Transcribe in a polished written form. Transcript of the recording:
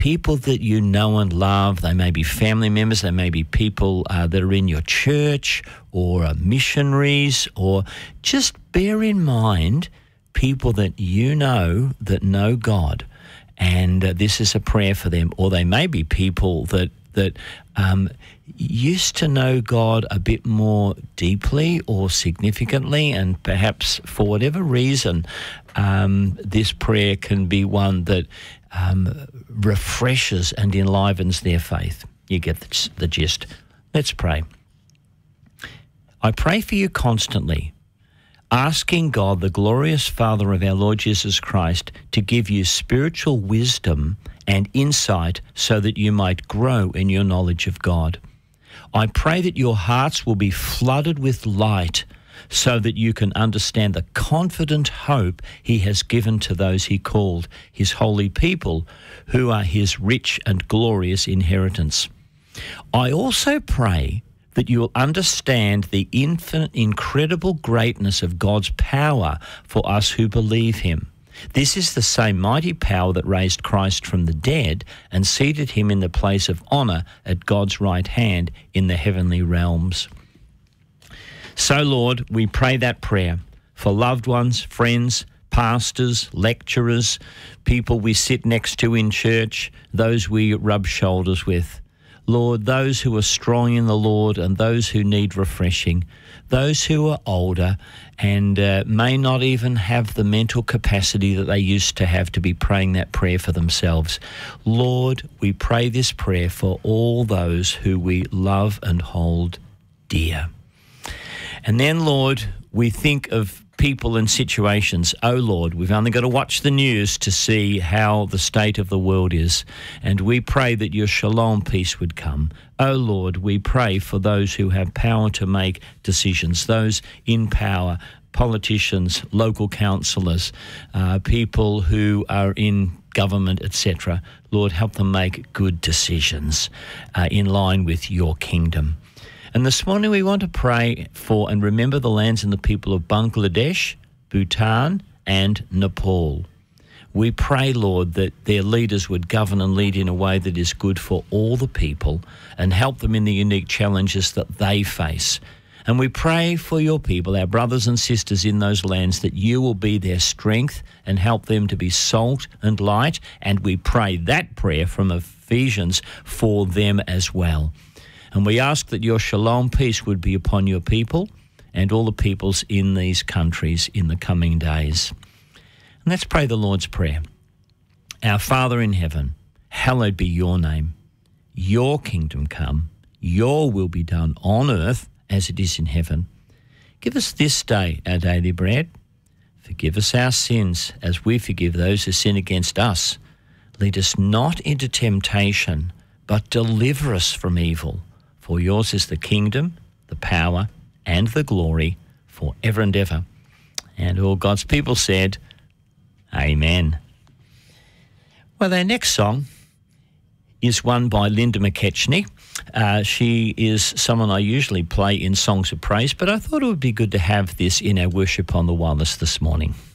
people that you know and love. They may be family members, they may be people that are in your church or missionaries, or just bear in mind people that you know that know God. And this is a prayer for them. Or they may be people that used to know God a bit more deeply or significantly, and perhaps for whatever reason, this prayer can be one that refreshes and enlivens their faith. You get the gist. Let's pray. I pray for you constantly, asking God, the glorious Father of our Lord Jesus Christ, to give you spiritual wisdom and insight so that you might grow in your knowledge of God. I pray that your hearts will be flooded with light so that you can understand the confident hope he has given to those he called, his holy people, who are his rich and glorious inheritance. I also pray that you will understand the infinite, incredible greatness of God's power for us who believe him. This is the same mighty power that raised Christ from the dead and seated him in the place of honour at God's right hand in the heavenly realms. So, Lord, we pray that prayer for loved ones, friends, pastors, lecturers, people we sit next to in church, those we rub shoulders with. Lord, those who are strong in the Lord and those who need refreshing, those who are older and may not even have the mental capacity that they used to have to be praying that prayer for themselves. Lord, we pray this prayer for all those who we love and hold dear. And then, Lord, we think of people and situations. Oh, Lord, we've only got to watch the news to see how the state of the world is. And we pray that your shalom peace would come. Oh, Lord, we pray for those who have power to make decisions, those in power, politicians, local councillors, people who are in government, etc. Lord, help them make good decisions in line with your kingdom. And this morning we want to pray for and remember the lands and the people of Bangladesh, Bhutan, and Nepal. We pray, Lord, that their leaders would govern and lead in a way that is good for all the people and help them in the unique challenges that they face. And we pray for your people, our brothers and sisters in those lands, that you will be their strength and help them to be salt and light. And we pray that prayer from Ephesians for them as well. And we ask that your shalom peace would be upon your people and all the peoples in these countries in the coming days. And let's pray the Lord's Prayer. Our Father in heaven, hallowed be your name. Your kingdom come, your will be done on earth as it is in heaven. Give us this day our daily bread. Forgive us our sins as we forgive those who sin against us. Lead us not into temptation, but deliver us from evil. For yours is the kingdom, the power, and the glory forever and ever. And all God's people said, Amen. Well, our next song is one by Linda McKechnie. She is someone I usually play in Songs of Praise, but I thought it would be good to have this in our Worship on the Wireless this morning.